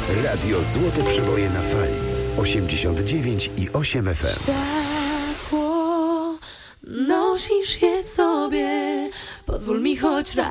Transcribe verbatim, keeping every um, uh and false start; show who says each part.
Speaker 1: Radio Złote Przeboje na fali. osiemdziesiąt dziewięć i osiem F M.
Speaker 2: Światło, nosisz je w sobie. Pozwól mi choć raz